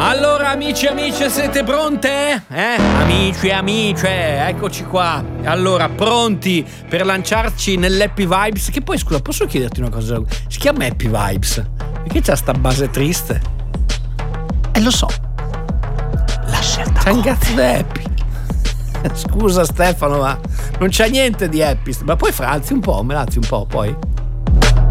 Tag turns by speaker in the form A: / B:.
A: Allora amici e amiche, siete pronte? Amici e amiche, eccoci qua. Allora, pronti per lanciarci nell'Happy Vibes? Che poi, scusa, posso chiederti una cosa? Si chiama Happy Vibes? Perché c'ha sta base triste?
B: Lo so. La scelta
A: c'è un cazzo di happy. Scusa Stefano, ma non c'è niente di happy. Ma poi alzi un po', me l'alzi un po' poi.